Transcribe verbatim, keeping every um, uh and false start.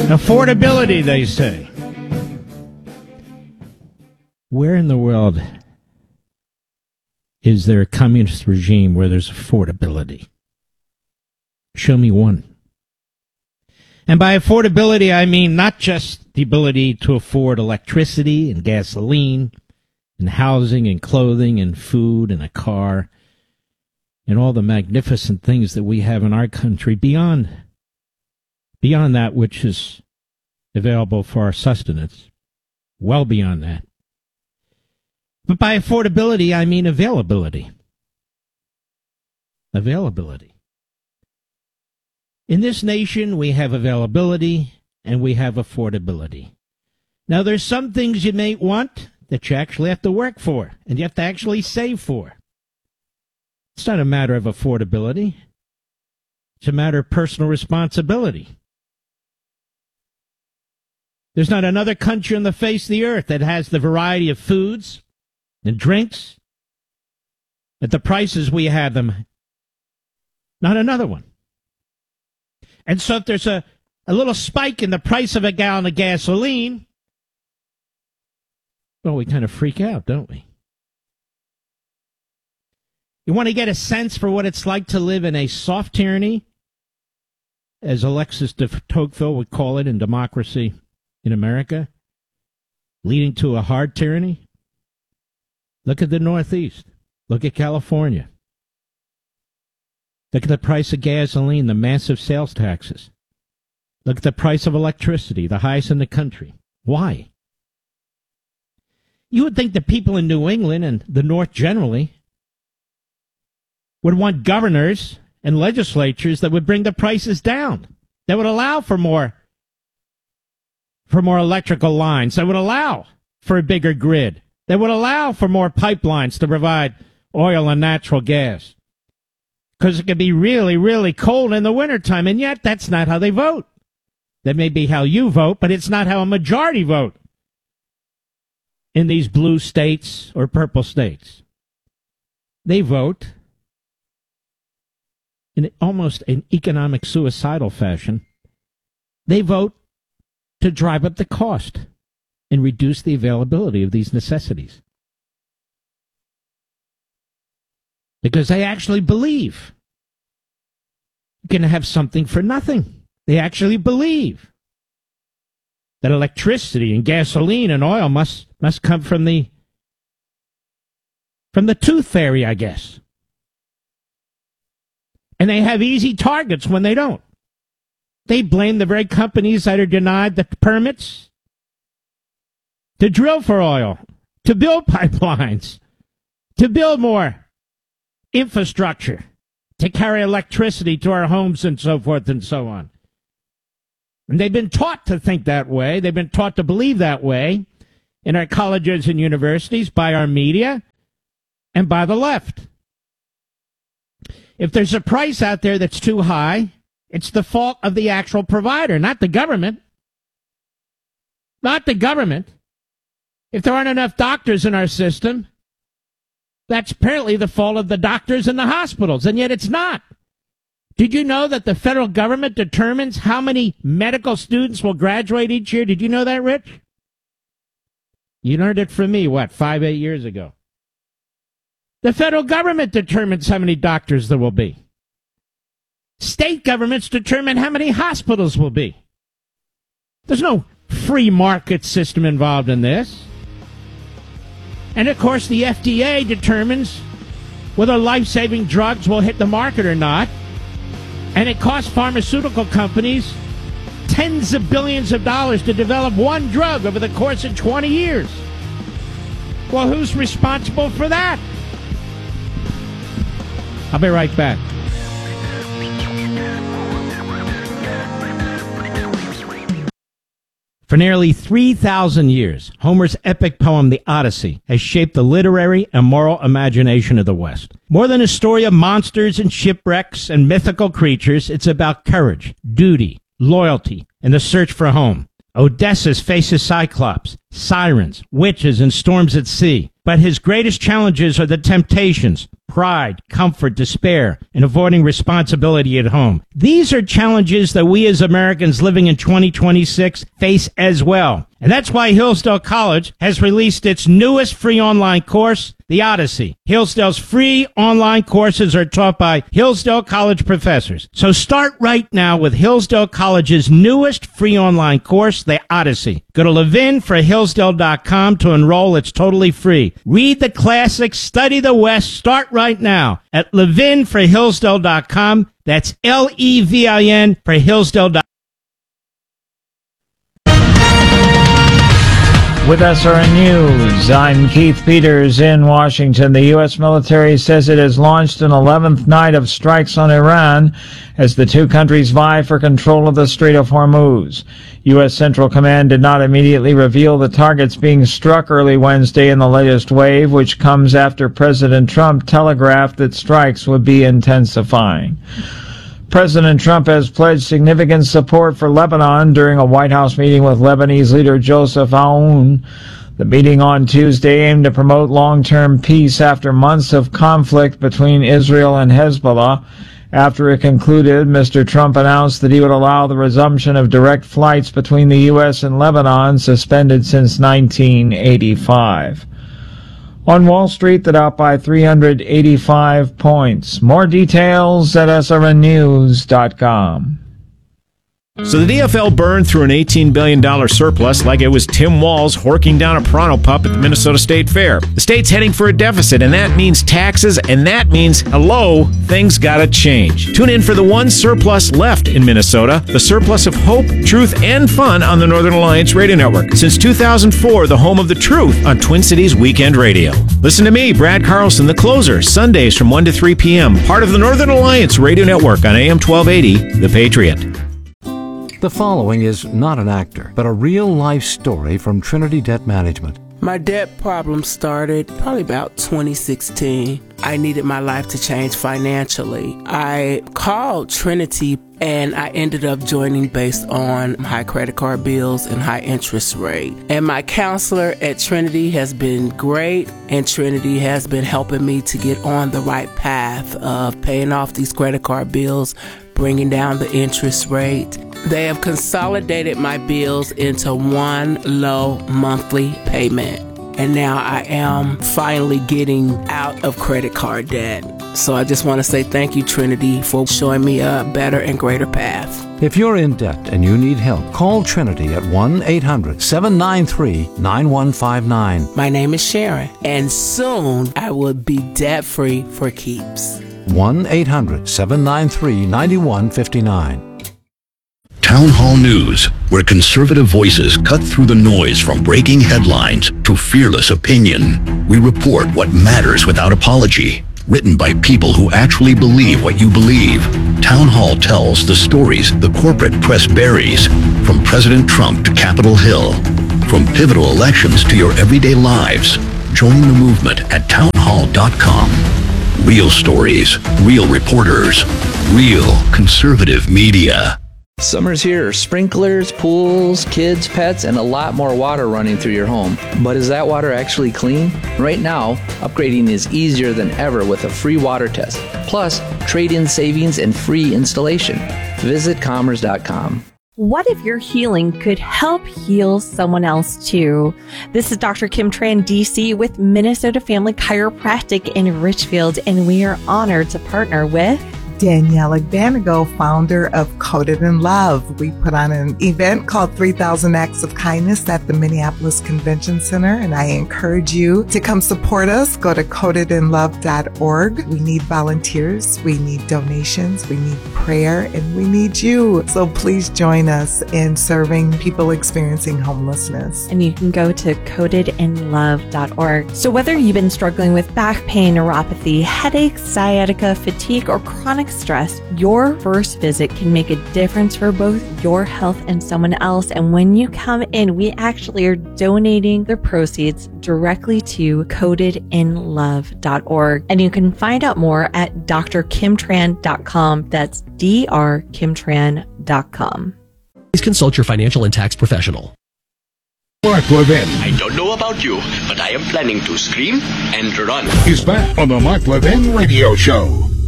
Affordability, they say. Where in the world is there a communist regime where there's affordability? Show me one. And by affordability, I mean not just the ability to afford electricity and gasoline and housing and clothing and food and a car and all the magnificent things that we have in our country beyond, beyond that which is available for our sustenance, well beyond that. But by affordability, I mean availability. Availability. In this nation, we have availability and we have affordability. Now, there's some things you may want that you actually have to work for and you have to actually save for. It's not a matter of affordability. It's a matter of personal responsibility. There's not another country on the face of the earth that has the variety of foods and drinks at the prices we have them. Not another one. And so if there's a, a little spike in the price of a gallon of gasoline, well, we kind of freak out, don't we? You want to get a sense for what it's like to live in a soft tyranny, as Alexis de Tocqueville would call it in Democracy in America, leading to a hard tyranny? Look at the Northeast. Look at California. Look at the price of gasoline, the massive sales taxes. Look at the price of electricity, the highest in the country. Why? You would think that people in New England and the North generally would want governors and legislatures that would bring the prices down, that would allow for more, for more electrical lines, that would allow for a bigger grid, that would allow for more pipelines to provide oil and natural gas. Because it can be really, really cold in the wintertime, and yet that's not how they vote. That may be how you vote, but it's not how a majority vote in these blue states or purple states. They vote in almost an economic suicidal fashion. They vote to drive up the cost and reduce the availability of these necessities. Because they actually believe you can have something for nothing. They actually believe that electricity and gasoline and oil must must come from the from the tooth fairy, I guess. And they have easy targets when they don't. They blame the very companies that are denied the permits to drill for oil, to build pipelines, to build more infrastructure, to carry electricity to our homes and so forth and so on. And they've been taught to think that way. They've been taught to believe that way in our colleges and universities by our media and by the left. If there's a price out there that's too high, it's the fault of the actual provider, not the government. Not the government. If there aren't enough doctors in our system, that's apparently the fault of the doctors in the hospitals, and yet it's not. Did you know that the federal government determines how many medical students will graduate each year? Did you know that, Rich? You learned it from me, what, five, eight years ago. The federal government determines how many doctors there will be. State governments determine how many hospitals will be. There's no free market system involved in this. And, of course, the F D A determines whether life-saving drugs will hit the market or not. And it costs pharmaceutical companies tens of billions of dollars to develop one drug over the course of twenty years. Well, who's responsible for that? I'll be right back. For nearly three thousand years, Homer's epic poem, The Odyssey, has shaped the literary and moral imagination of the West. More than a story of monsters and shipwrecks and mythical creatures, it's about courage, duty, loyalty, and the search for home. Odysseus faces Cyclops, sirens, witches, and storms at sea. But his greatest challenges are the temptations, pride, comfort, despair, and avoiding responsibility at home. These are challenges that we as Americans living in twenty twenty-six face as well. And that's why Hillsdale College has released its newest free online course, The Odyssey. Hillsdale's free online courses are taught by Hillsdale College professors. So start right now with Hillsdale College's newest free online course, The Odyssey. Go to levin for hillsdale dot com to enroll. It's totally free. Read the classics, study the West. Start right now at levin for hillsdale dot com. That's L E V I N for hillsdale dot com. With S R N News, I'm Keith Peters in Washington. The U S military says it has launched an eleventh night of strikes on Iran as the two countries vie for control of the Strait of Hormuz. U S Central Command did not immediately reveal the targets being struck early Wednesday in the latest wave, which comes after President Trump telegraphed that strikes would be intensifying. President Trump has pledged significant support for Lebanon during a White House meeting with Lebanese leader Joseph Aoun. The meeting on Tuesday aimed to promote long-term peace after months of conflict between Israel and Hezbollah. After it concluded, Mister Trump announced that he would allow the resumption of direct flights between the U S and Lebanon, suspended since nineteen eighty-five. On Wall Street, the Dow by three hundred eighty-five points. More details at S R N news dot com. So the D F L burned through an eighteen billion dollars surplus like it was Tim Walz horking down a Pronto pup at the Minnesota State Fair. The state's heading for a deficit, and that means taxes, and that means, hello, things gotta change. Tune in for the one surplus left in Minnesota, the surplus of hope, truth, and fun on the Northern Alliance Radio Network. Since two thousand four, the home of the truth on Twin Cities Weekend Radio. Listen to me, Brad Carlson, the closer, Sundays from one to three p.m., part of the Northern Alliance Radio Network on A M twelve eighty, The Patriot. The following is not an actor, but a real-life story from Trinity Debt Management. My debt problem started probably about twenty sixteen. I needed my life to change financially. I called Trinity and I ended up joining based on high credit card bills and high interest rate. And my counselor at Trinity has been great, and Trinity has been helping me to get on the right path of paying off these credit card bills, bringing down the interest rate. They have consolidated my bills into one low monthly payment. And now I am finally getting out of credit card debt. So I just want to say thank you, Trinity, for showing me a better and greater path. If you're in debt and you need help, call Trinity at one eight hundred seven nine three nine one five nine. My name is Sharon, and soon I will be debt-free for keeps. one eight hundred seven nine three nine one five nine. Town Hall News, where conservative voices cut through the noise from breaking headlines to fearless opinion. We report what matters without apology. Written by people who actually believe what you believe. Town Hall tells the stories the corporate press buries, from President Trump to Capitol Hill, from pivotal elections to your everyday lives. Join the movement at town hall dot com. Real stories, real reporters, real conservative media. Summer's here. Sprinklers, pools, kids, pets, and a lot more water running through your home. But is that water actually clean? Right now, upgrading is easier than ever with a free water test. Plus, trade-in savings and free installation. Visit commerce dot com. What if your healing could help heal someone else too? This is Doctor Kim Tran, D C with Minnesota Family Chiropractic in Richfield, and we are honored to partner with Danielle Banago, founder of Coated in Love. We put on an event called three thousand Acts of Kindness at the Minneapolis Convention Center, and I encourage you to come support us. Go to coated in love dot org. We need volunteers, we need donations, we need prayer, and we need you. So please join us in serving people experiencing homelessness. And you can go to coated in love dot org. So whether you've been struggling with back pain, neuropathy, headaches, sciatica, fatigue, or chronic stress, your first visit can make a difference for both your health and someone else. And when you come in, we actually are donating the proceeds directly to coated in love dot org. And you can find out more at d r kim tran dot com. That's d r kim tran dot com. Please consult your financial and tax professional. Mark Levin. I don't know about you, but I am planning to scream and run. He's back on the Mark Levin Radio Show.